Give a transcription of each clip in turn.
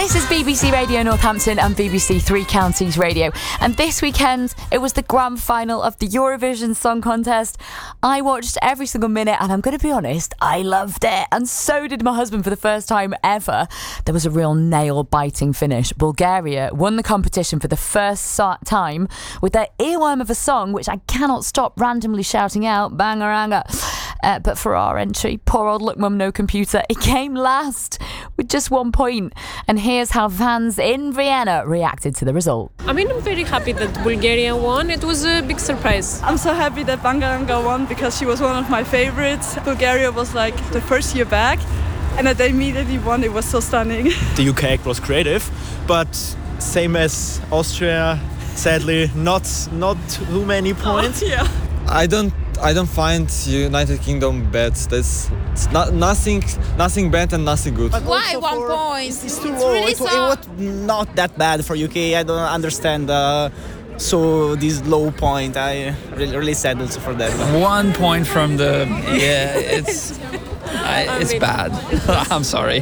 This is BBC Radio Northampton and BBC Three Counties Radio. And this weekend, it was the grand final of the Eurovision Song Contest. I watched every single minute and I'm going to be honest, I loved it. And so did my husband for the first time ever. There was a real nail-biting finish. Bulgaria won the competition for the first time with their earworm of a song, which I cannot stop randomly shouting out, Bangaranga. But for our entry, poor old Look Mum No Computer, it came last with just 1 point. And here's how fans in Vienna reacted to the result. I mean, I'm very happy that Bulgaria won. It was a big surprise. I'm so happy that Bangaranga won because she was one of my favorites. Bulgaria was like the first year back, and that they immediately won. It was so stunning. The UK act was creative, but same as Austria, sadly, not too many points. Oh, yeah. I don't find United Kingdom bad. That's nothing bad and nothing good. But why 1 point? It's too low. Really it was not that bad for UK. I don't understand. So this low point, I really sad also for that. 1 point from the it's bad. I'm sorry.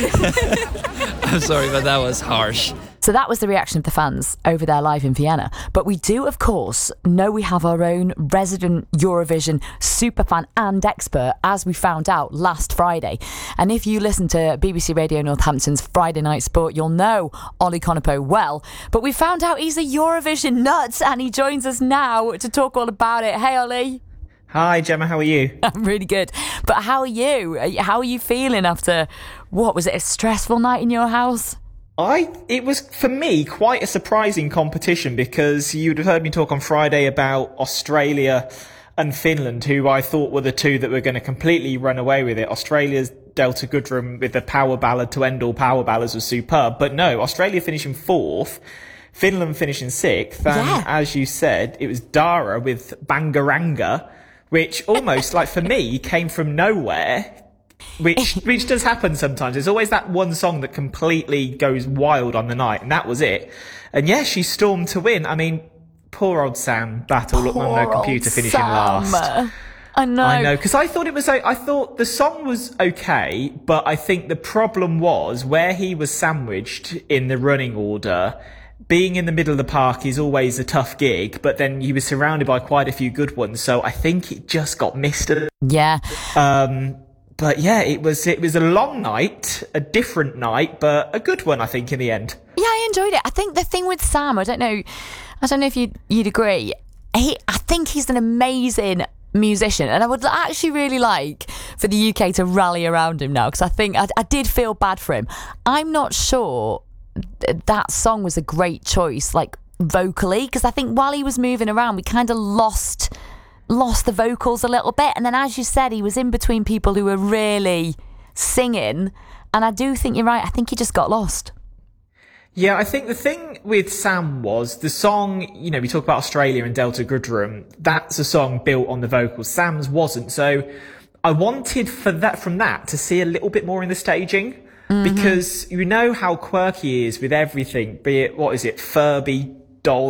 I'm sorry, but that was harsh. So that was the reaction of the fans over there live in Vienna. But we do, of course, know we have our own resident Eurovision superfan and expert, as we found out last Friday. And if you listen to BBC Radio Northampton's Friday Night Sport, you'll know Ollie Conopo well. But we found out he's a Eurovision nut, and he joins us now to talk all about it. Hey, Ollie. Hi, Gemma. How are you? I'm really good. But how are you? How are you feeling after, what was it, a stressful night in your house? It was, for me, quite a surprising competition because you'd have heard me talk on Friday about Australia and Finland, who I thought were the two that were going to completely run away with it. Australia's Delta Goodrem with the power ballad to end all power ballads was superb. But no, Australia finishing fourth, Finland finishing sixth. And as you said, it was Dara with Bangaranga, which almost, like for me, came from nowhere. Which does happen sometimes. There's always that one song that completely goes wild on the night, and that was it. And yeah, she stormed to win. I mean, poor old Sam Battle, Look Mum No Computer finishing last. I know, because I thought the song was okay, but I think the problem was where he was sandwiched in the running order. Being in the middle of the park is always a tough gig, but then he was surrounded by quite a few good ones, so I think it just got missed. Yeah. But yeah, it was a long night, a different night, but a good one, I think, in the end. Yeah, I enjoyed it. I think the thing with Sam, I don't know if you'd agree. I think he's an amazing musician, and I would actually really like for the UK to rally around him now, because I think I did feel bad for him. I'm not sure that song was a great choice, like vocally, because I think while he was moving around, we kind of lost the vocals a little bit, and then as you said, he was in between people who were really singing, and I do think you're right. I think he just got lost. Yeah, I think the thing with Sam was the song, we talk about Australia and Delta Goodrem, that's a song built on the vocals. Sam's wasn't, so I wanted from that to see a little bit more in the staging, because you know how quirky he is with everything, be it, Furby, doll,